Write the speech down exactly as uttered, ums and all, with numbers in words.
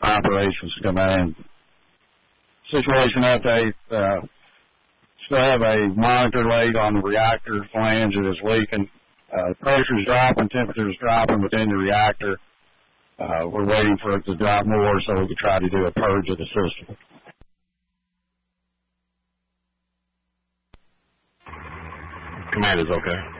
operations to come in. Situation update, uh, still have a monitor laid on the reactor flange that is leaking. Uh, pressure's dropping, temperature's dropping within the reactor. Uh, we're waiting for it to drop more so we can try to do a purge of the system. Command is okay.